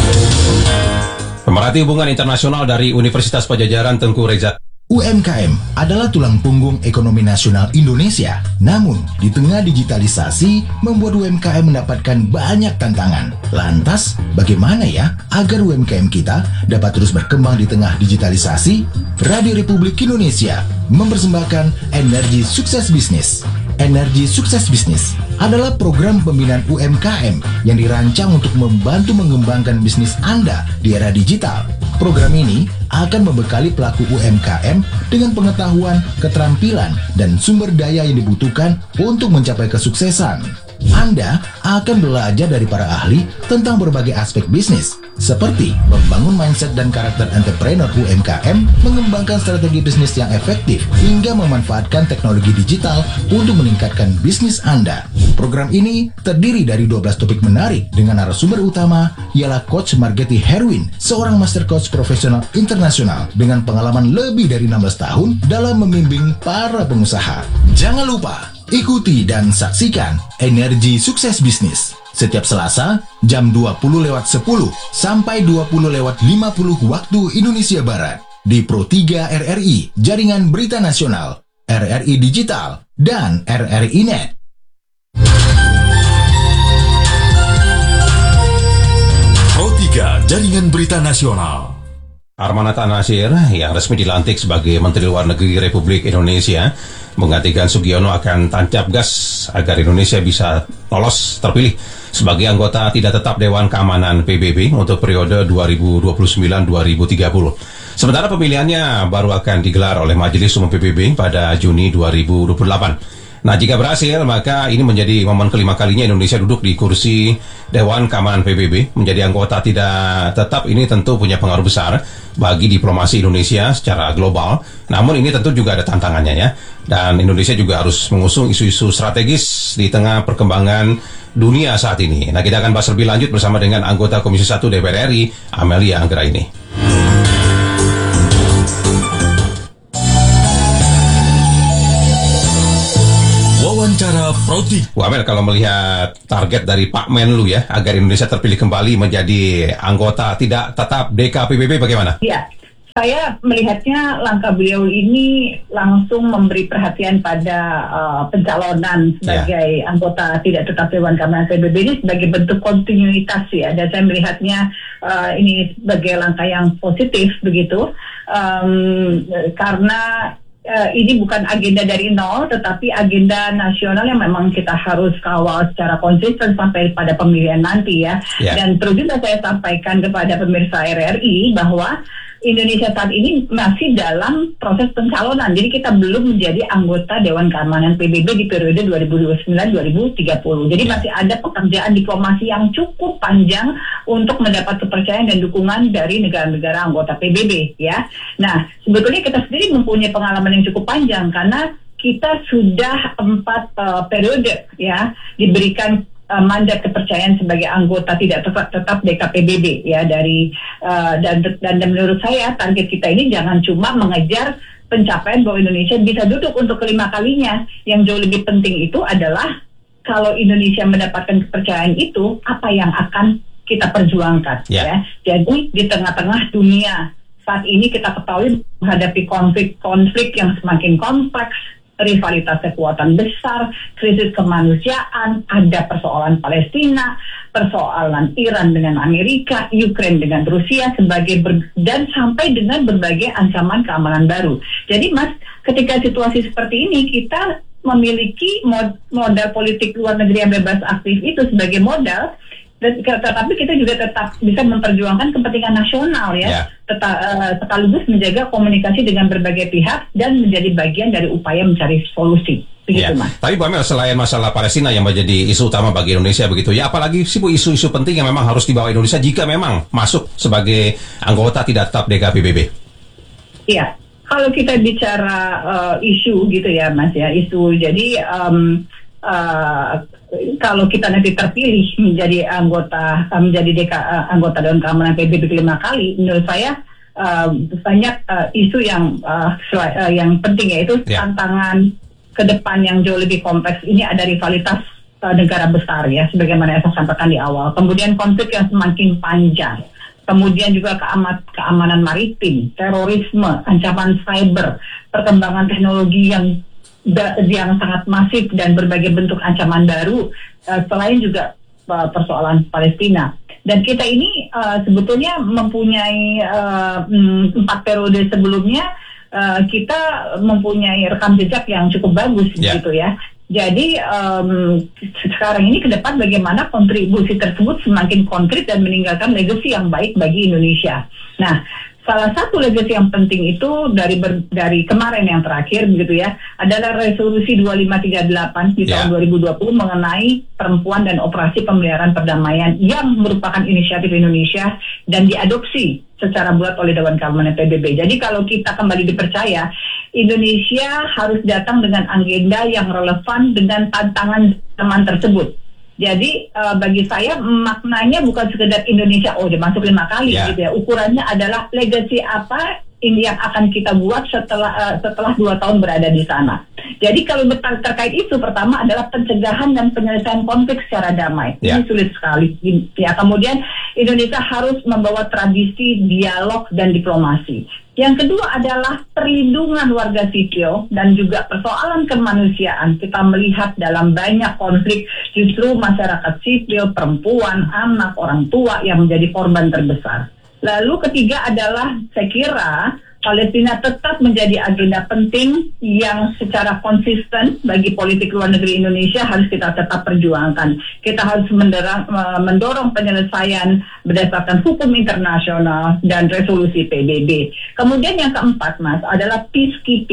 Pemerhati hubungan internasional dari Universitas Padjadjaran Tengku Reza. U M K M adalah tulang punggung ekonomi nasional Indonesia. Namun, di tengah digitalisasi, membuat U M K M mendapatkan banyak tantangan. Lantas, bagaimana ya agar U M K M kita dapat terus berkembang di tengah digitalisasi? Radio Republik Indonesia mempersembahkan Energi Sukses Bisnis. Energi Sukses Bisnis adalah program pembinaan U M K M yang dirancang untuk membantu mengembangkan bisnis Anda di era digital. Program ini akan membekali pelaku U M K M dengan pengetahuan, keterampilan, dan sumber daya yang dibutuhkan untuk mencapai kesuksesan. Anda akan belajar dari para ahli tentang berbagai aspek bisnis, seperti membangun mindset dan karakter entrepreneur U M K M, mengembangkan strategi bisnis yang efektif, hingga memanfaatkan teknologi digital untuk meningkatkan bisnis Anda. Program ini terdiri dari dua belas topik menarik dengan narasumber utama ialah Coach Margetti Herwin, seorang master coach profesional internasional dengan pengalaman lebih dari enam belas tahun dalam membimbing para pengusaha. Jangan lupa ikuti dan saksikan Energi Sukses Bisnis setiap Selasa jam dua puluh lewat sepuluh sampai dua puluh lewat lima puluh waktu Indonesia Barat di Pro tiga R R I, Jaringan Berita Nasional, R R I Digital, dan R R I Net. Pro tiga, Jaringan Berita Nasional. Armanata Nasir yang resmi dilantik sebagai Menteri Luar Negeri Republik Indonesia menggantikan Sugiono akan tancap gas agar Indonesia bisa lolos terpilih sebagai anggota tidak tetap Dewan Keamanan P B B untuk periode dua ribu dua puluh sembilan sampai dua ribu tiga puluh. Sementara pemilihannya baru akan digelar oleh Majelis Umum P B B pada Juni dua ribu dua puluh delapan. Nah, jika berhasil, maka ini menjadi momen kelima kalinya Indonesia duduk di kursi Dewan Keamanan P B B. Menjadi anggota tidak tetap ini tentu punya pengaruh besar bagi diplomasi Indonesia secara global. Namun ini tentu juga ada tantangannya ya. Dan Indonesia juga harus mengusung isu-isu strategis di tengah perkembangan dunia saat ini. Nah, kita akan bahas lebih lanjut bersama dengan anggota Komisi satu D P R R I, Amelia Anggraini. Wawancara Protik. Wamel, kalau melihat target dari Pak Menlu ya, agar Indonesia terpilih kembali menjadi anggota tidak tetap D K P B B, bagaimana? Iya, saya melihatnya langkah beliau ini langsung memberi perhatian pada uh, pencalonan sebagai ya. anggota tidak tetap Dewan Keamanan P B B ini sebagai bentuk kontinuitas ya, dan saya melihatnya uh, ini sebagai langkah yang positif begitu, um, karena Uh, ini bukan agenda dari nol, tetapi agenda nasional yang memang kita harus kawal secara konsisten sampai pada pemilihan nanti ya. Yeah. Dan perlu juga saya sampaikan kepada pemirsa R R I bahwa Indonesia saat ini masih dalam proses pencalonan. Jadi kita belum menjadi anggota Dewan Keamanan P B B di periode dua ribu dua puluh sembilan sampai dua ribu tiga puluh. Jadi masih ada pekerjaan diplomasi yang cukup panjang untuk mendapat kepercayaan dan dukungan dari negara-negara anggota P B B ya. Nah, sebetulnya kita sendiri mempunyai pengalaman yang cukup panjang karena kita sudah empat uh, periode ya diberikan mandat kepercayaan sebagai anggota tidak tetap, tetap D K P B B ya dari uh, dan, dan dan menurut saya target kita ini jangan cuma mengejar pencapaian bahwa Indonesia bisa duduk untuk kelima kalinya. Yang jauh lebih penting itu adalah kalau Indonesia mendapatkan kepercayaan itu, apa yang akan kita perjuangkan yeah. ya. Jadi di tengah-tengah dunia saat ini kita ketahui menghadapi konflik-konflik yang semakin kompleks, rivalitas kekuatan besar, krisis kemanusiaan, ada persoalan Palestina, persoalan Iran dengan Amerika, Ukraine dengan Rusia sebagai ber, dan sampai dengan berbagai ancaman keamanan baru. Jadi Mas, ketika situasi seperti ini kita memiliki mod, modal politik luar negeri yang bebas aktif itu sebagai modal, dan, tetapi kita juga tetap bisa memperjuangkan kepentingan nasional ya, yeah. Tetap, uh, sekaligus menjaga komunikasi dengan berbagai pihak dan menjadi bagian dari upaya mencari solusi. Begitu, yeah. Mas. Tapi Bu Amel, selain masalah Palestina yang menjadi isu utama bagi Indonesia begitu ya, apalagi sih Bu isu-isu penting yang memang harus dibawa Indonesia jika memang masuk sebagai anggota tidak tetap D K P B B? Iya, kalau kita bicara uh, isu gitu ya Mas ya, isu jadi um, uh, kalau kita nanti terpilih menjadi anggota menjadi D K, uh, anggota Dewan Keamanan P B B lima kali, menurut saya uh, banyak uh, isu yang uh, uh, yang penting, yaitu yeah. tantangan ke depan yang jauh lebih kompleks. Ini ada rivalitas uh, negara besar ya, sebagaimana yang saya sampaikan di awal. Kemudian konflik yang semakin panjang. Kemudian juga keamat, keamanan maritim, terorisme, ancaman cyber, perkembangan teknologi yang yang sangat masif dan berbagai bentuk ancaman baru, uh, selain juga uh, persoalan Palestina. Dan kita ini uh, sebetulnya mempunyai uh, empat periode sebelumnya, uh, kita mempunyai rekam jejak yang cukup bagus yeah. gitu ya. Jadi um, sekarang ini ke depan bagaimana kontribusi tersebut semakin konkret dan meninggalkan legasi yang baik bagi Indonesia. Nah, salah satu legasi yang penting itu dari ber, dari kemarin yang terakhir begitu ya, adalah resolusi dua lima tiga delapan di yeah. tahun dua ribu dua puluh mengenai perempuan dan operasi pemeliharaan perdamaian yang merupakan inisiatif Indonesia dan diadopsi secara bulat oleh Dewan Keamanan P B B. Jadi kalau kita kembali dipercaya, Indonesia harus datang dengan agenda yang relevan dengan tantangan zaman tersebut. Jadi uh, bagi saya maknanya bukan sekedar Indonesia oh dia masuk lima kali yeah. gitu ya. Ukurannya adalah legasi apa ini yang akan kita buat setelah uh, setelah dua tahun berada di sana. Jadi kalau ter- terkait itu, pertama adalah pencegahan dan penyelesaian konflik secara damai. Yeah. Ini sulit sekali. Ya, kemudian Indonesia harus membawa tradisi dialog dan diplomasi. Yang kedua adalah perlindungan warga sipil dan juga persoalan kemanusiaan. Kita melihat dalam banyak konflik justru masyarakat sipil, perempuan, anak, orang tua yang menjadi korban terbesar. Lalu ketiga adalah saya kira Palestina tetap menjadi agenda penting yang secara konsisten bagi politik luar negeri Indonesia harus kita tetap perjuangkan. Kita harus mendorong, mendorong penyelesaian berdasarkan hukum internasional dan resolusi P B B. Kemudian yang keempat, Mas, adalah peacekeeping.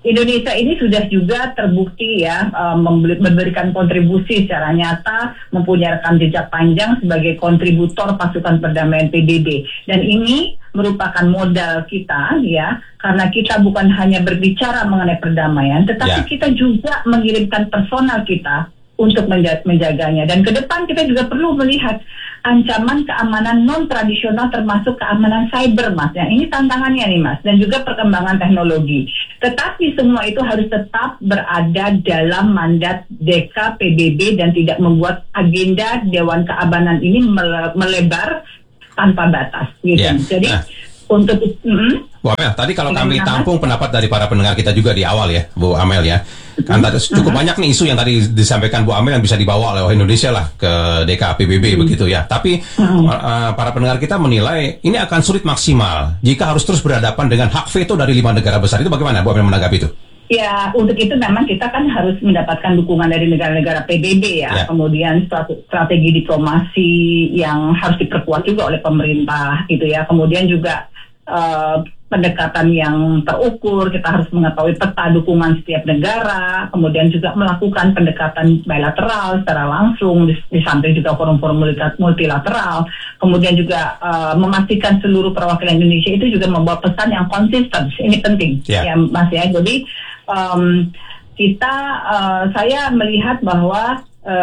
Indonesia ini sudah juga terbukti ya uh, memberi, memberikan kontribusi secara nyata, mempunyai rekam jejak panjang sebagai kontributor pasukan perdamaian P B B. Dan ini merupakan modal kita ya, karena kita bukan hanya berbicara mengenai perdamaian, tetapi yeah. kita juga mengirimkan personal kita untuk menjaganya. Dan ke depan kita juga perlu melihat ancaman keamanan non-tradisional termasuk keamanan cyber, Mas. Ya, ini tantangannya nih, Mas. Dan juga perkembangan teknologi. Tetapi semua itu harus tetap berada dalam mandat D K P B B dan tidak membuat agenda Dewan Keamanan ini mele- melebar tanpa batas. Gitu. Yeah. Jadi nah. untuk... Mm, Bu Amel, tadi kalau kami tampung pendapat dari para pendengar kita juga di awal ya, Bu Amel ya. Kan tadi cukup uh-huh. banyak nih isu yang tadi disampaikan Bu Amel yang bisa dibawa oleh Indonesia lah ke D K P B B uh-huh. begitu ya. Tapi uh-huh. uh, para pendengar kita menilai ini akan sulit maksimal jika harus terus berhadapan dengan hak veto dari lima negara besar. Itu bagaimana Bu Amel menanggapi itu? Ya, untuk itu memang kita kan harus mendapatkan dukungan dari negara-negara P B B ya. ya. Kemudian strategi diplomasi yang harus diperkuat juga oleh pemerintah gitu ya. Kemudian juga Uh, pendekatan yang terukur, kita harus mengetahui peta dukungan setiap negara, kemudian juga melakukan pendekatan bilateral secara langsung, di, di samping juga forum-forum multilateral, kemudian juga uh, memastikan seluruh perwakilan Indonesia itu juga membawa pesan yang konsisten. Ini penting yeah. ya Mas ya. Jadi um, kita, uh, saya melihat bahwa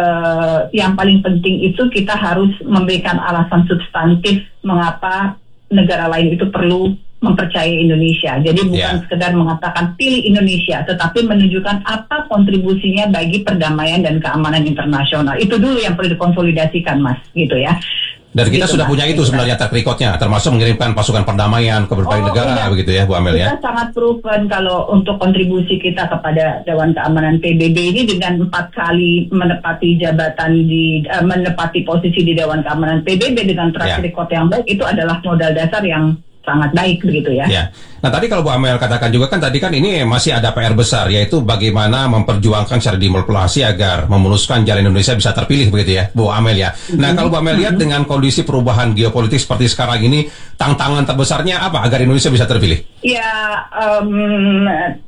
uh, yang paling penting itu kita harus memberikan alasan substantif mengapa negara lain itu perlu mempercayai Indonesia. Jadi bukan yeah. sekedar mengatakan pilih Indonesia, tetapi menunjukkan apa kontribusinya bagi perdamaian dan keamanan internasional. Itu dulu yang perlu dikonsolidasikan, Mas, gitu ya. Dan kita gitu, sudah Mas, punya itu kita. sebenarnya track record-nya, termasuk mengirimkan pasukan perdamaian ke berbagai oh, negara, iya. begitu ya, Bu Amel ya. Kita sangat proven kalau untuk kontribusi kita kepada Dewan Keamanan P B B ini dengan empat kali menepati jabatan di, uh, menepati posisi di Dewan Keamanan P B B dengan track yeah. record yang baik, itu adalah modal dasar yang sangat baik begitu ya. ya. Nah tadi kalau Bu Amel katakan juga kan tadi kan ini masih ada P R besar, yaitu bagaimana memperjuangkan secara diplomasi agar memuluskan jalan Indonesia bisa terpilih begitu ya, Bu Amel ya. Nah kalau Bu Amel lihat dengan kondisi perubahan geopolitik seperti sekarang ini, tantangan terbesarnya apa agar Indonesia bisa terpilih? Ya, um,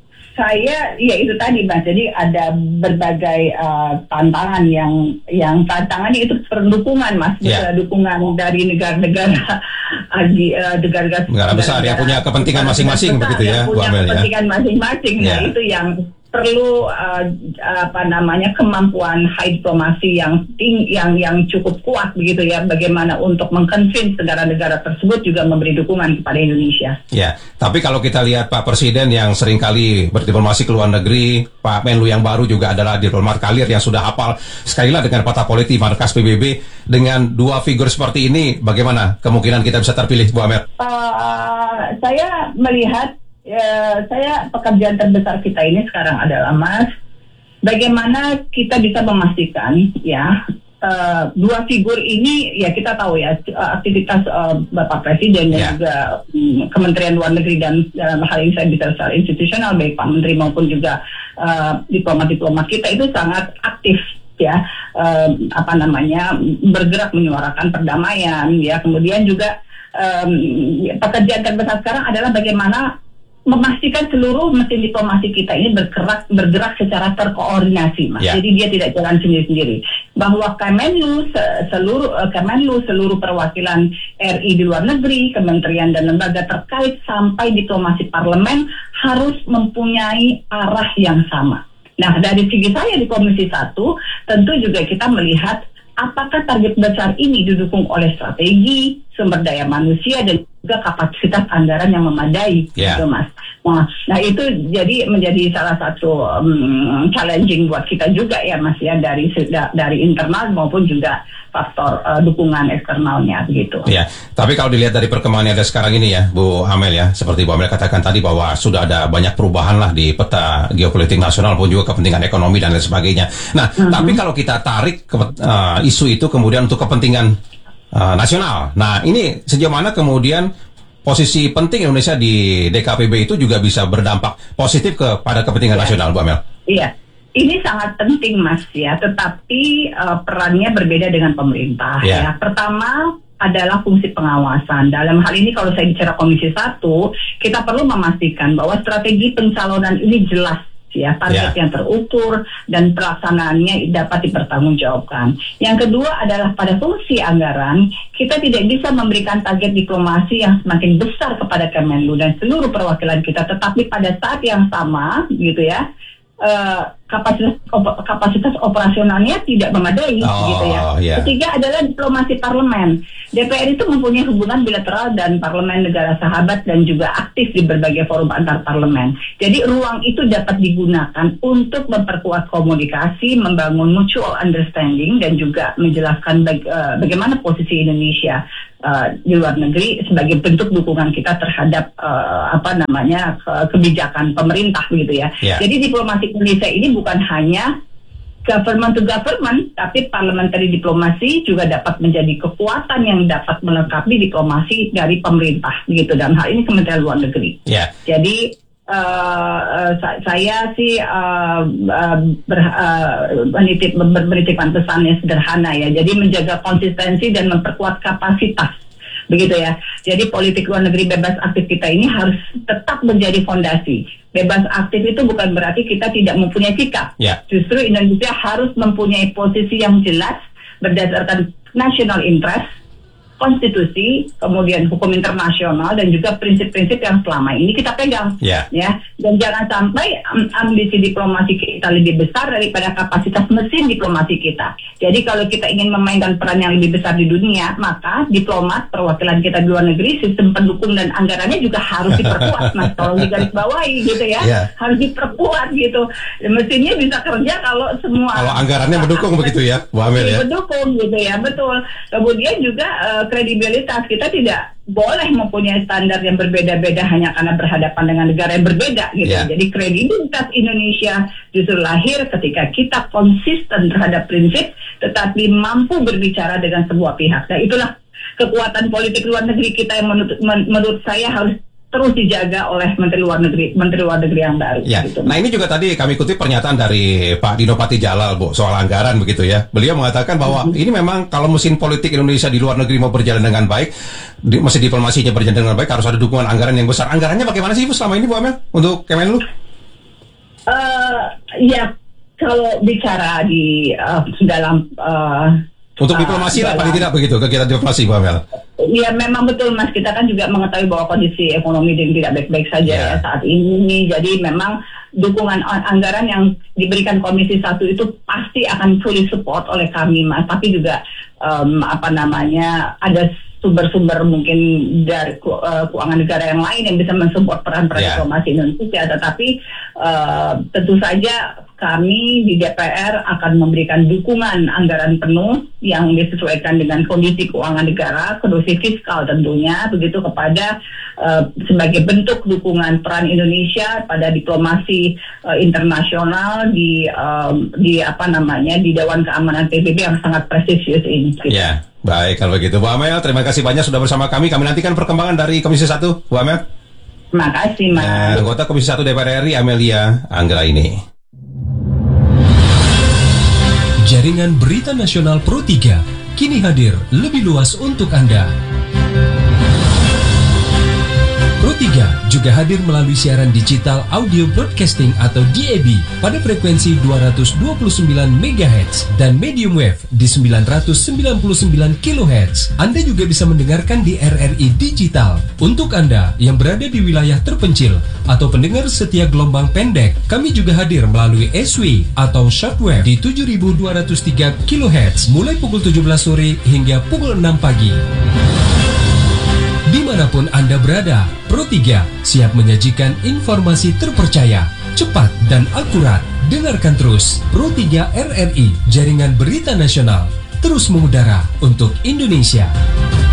saya ya itu tadi Mas. Jadi ada berbagai uh, tantangan yang yang tantangannya itu perdukungan Mas, yeah. dukungan dari negara-negara uh, negara negara besar yang punya kepentingan masing-masing begitu ya, Bu Amel ya. Kepentingan masing-masing. Nah, yeah. itu yang perlu uh, apa namanya kemampuan high diplomasi yang tinggi, yang yang cukup kuat begitu ya, bagaimana untuk mengconvince negara-negara tersebut juga memberi dukungan kepada Indonesia. Ya, tapi kalau kita lihat Pak Presiden yang seringkali berdiplomasi ke luar negeri, Pak Menlu yang baru juga adalah diplomat kalir yang sudah hafal sekali lah dengan peta politik markas P B B. Dengan dua figur seperti ini, bagaimana kemungkinan kita bisa terpilih, Bu Amel? Uh, saya melihat Ya, saya pekerjaan terbesar kita ini sekarang adalah Mas, bagaimana kita bisa memastikan ya uh, dua figur ini ya kita tahu ya aktivitas uh, Bapak Presiden dan yeah. juga um, Kementerian Luar Negeri dan dalam hal ini saya bisa secara institusional baik Pak Menteri maupun juga uh, diplomat-diplomat kita itu sangat aktif ya uh, apa namanya bergerak menyuarakan perdamaian ya, kemudian juga um, pekerjaan terbesar sekarang adalah bagaimana memastikan seluruh mesin diplomasi kita ini bergerak bergerak secara terkoordinasi, Mas. Yeah. Jadi dia tidak jalan sendiri-sendiri. Bahwa Kemenlu seluruh Kemenlu seluruh perwakilan R I di luar negeri, kementerian dan lembaga terkait sampai diplomasi parlemen harus mempunyai arah yang sama. Nah, dari segi saya di Komisi satu, tentu juga kita melihat apakah target besar ini didukung oleh strategi, sumber daya manusia, dan juga kapasitas anggaran yang memadai, yeah. gitu Mas. Nah, nah itu jadi menjadi salah satu um, challenging buat kita juga ya Mas ya, dari dari internal maupun juga faktor uh, dukungan eksternalnya begitu. Ya, tapi kalau dilihat dari perkembangan yang ada sekarang ini ya, Bu Amel ya, seperti Bu Amel katakan tadi bahwa sudah ada banyak perubahan lah di peta geopolitik nasional pun juga kepentingan ekonomi dan lain sebagainya. Nah, mm-hmm. tapi kalau kita tarik ke, uh, isu itu kemudian untuk kepentingan Uh, nasional. Nah, ini sejauh mana kemudian posisi penting Indonesia di D K P B itu juga bisa berdampak positif kepada kepentingan ya. nasional, Bu Amel? Iya, ini sangat penting Mas ya, tetapi uh, perannya berbeda dengan pemerintah. Ya. Ya. Pertama, adalah fungsi pengawasan. Dalam hal ini kalau saya bicara Komisi satu, kita perlu memastikan bahwa strategi pencalonan ini jelas, ya, target yeah. yang terukur dan pelaksanaannya dapat dipertanggungjawabkan. Yang kedua adalah pada fungsi anggaran, kita tidak bisa memberikan target diplomasi yang semakin besar kepada Kemenlu dan seluruh perwakilan kita, tetapi pada saat yang sama, gitu ya, uh, kapasitas op- kapasitas operasionalnya tidak memadai, oh, gitu ya. Yeah. Ketiga adalah diplomasi parlemen. D P R itu mempunyai hubungan bilateral dan parlemen negara sahabat dan juga aktif di berbagai forum antar parlemen. Jadi ruang itu dapat digunakan untuk memperkuat komunikasi, membangun mutual understanding dan juga menjelaskan baga- uh, bagaimana posisi Indonesia uh, di luar negeri sebagai bentuk dukungan kita terhadap uh, apa namanya ke- kebijakan pemerintah, gitu ya. Yeah. Jadi diplomasi Indonesia ini bukan hanya government to government, tapi parliamentary diplomasi juga dapat menjadi kekuatan yang dapat melengkapi diplomasi dari pemerintah, begitu, dalam hal ini Kementerian Luar Negeri. Yeah. Jadi uh, uh, saya sih uh, uh, ber, uh, menitip, ber, menitipkan pesan yang sederhana, ya. Jadi menjaga konsistensi dan memperkuat kapasitas, begitu ya. Jadi politik luar negeri bebas aktif kita ini harus tetap menjadi fondasi. Bebas aktif itu bukan berarti kita tidak mempunyai sikap. Yeah. Justru Indonesia harus mempunyai posisi yang jelas berdasarkan national interest, konstitusi, kemudian hukum internasional dan juga prinsip-prinsip yang selama ini kita pegang. Yeah. Ya. Dan jangan sampai um, ambisi diplomasi kita lebih besar daripada kapasitas mesin diplomasi kita. Jadi kalau kita ingin memainkan peran yang lebih besar di dunia, maka diplomat perwakilan kita di luar negeri, sistem pendukung dan anggarannya juga harus diperkuat, Mas. Tolong digarisbawahi, gitu ya. Yeah. Harus diperkuat, gitu. Mesinnya bisa kerja kalau semua kalau anggarannya mendukung, begitu ya, Bu Amel, ya. Mendukung, gitu ya, betul. Kemudian juga uh, kredibilitas kita tidak boleh mempunyai standar yang berbeda-beda hanya karena berhadapan dengan negara yang berbeda, gitu. Yeah. Jadi kredibilitas Indonesia justru lahir ketika kita konsisten terhadap prinsip, tetapi mampu berbicara dengan semua pihak. Nah, itulah kekuatan politik luar negeri kita yang menurut, men- menurut saya harus terus dijaga oleh Menteri Luar Negeri, Menteri Luar Negeri yang baru. Ya. Gitu. Nah, ini juga tadi kami kutip pernyataan dari Pak Dino Patijalal, Bu, soal anggaran, begitu ya. Beliau mengatakan bahwa mm-hmm. ini memang kalau mesin politik Indonesia di luar negeri mau berjalan dengan baik, di, mesin diplomasinya berjalan dengan baik, harus ada dukungan anggaran yang besar. Anggarannya bagaimana sih, Bu, selama ini, Bu Amel, untuk Kemenlu? Uh, ya, kalau bicara di uh, dalam uh, untuk diplomasi uh, lah paling tidak begitu, kegiatan diplomasi, Bu Amel. Ya, memang betul, Mas, kita kan juga mengetahui bahwa kondisi ekonomi yang tidak baik-baik saja yeah. ya saat ini. Jadi memang dukungan anggaran yang diberikan Komisi satu itu pasti akan fully support oleh kami, Mas. Tapi juga um, apa namanya ada sumber-sumber mungkin dari uh, keuangan negara yang lain yang bisa mensupport peran-peran yeah. diplomasi Indonesia. Tetapi uh, tentu saja kami di D P R akan memberikan dukungan anggaran penuh yang disesuaikan dengan kondisi keuangan negara, kondisi fiskal tentunya, begitu, kepada uh, sebagai bentuk dukungan peran Indonesia pada diplomasi uh, internasional di um, di apa namanya di Dewan Keamanan P B B yang sangat prestisius ini. Gitu. Ya, baik kalau begitu, Bu Amel, terima kasih banyak sudah bersama kami. Kami nantikan perkembangan dari Komisi satu, Bu Amel. Terima kasih, Mas. Nah, anggota Komisi satu D P R R I Amelia Anggra ini. Jaringan Berita Nasional Pro tiga kini hadir lebih luas untuk Anda. Pro tiga juga hadir melalui siaran digital audio broadcasting atau D A B pada frekuensi dua ratus dua puluh sembilan megahertz dan medium wave di sembilan ratus sembilan puluh sembilan kilohertz. Anda juga bisa mendengarkan di R R I Digital. Untuk Anda yang berada di wilayah terpencil atau pendengar setia gelombang pendek, kami juga hadir melalui S W atau shortwave di tujuh ribu dua ratus tiga kilohertz mulai pukul tujuh belas sore hingga pukul enam pagi. Dimanapun Anda berada, Pro tiga siap menyajikan informasi terpercaya, cepat dan akurat. Dengarkan terus Pro tiga R R I, Jaringan Berita Nasional, terus mengudara untuk Indonesia.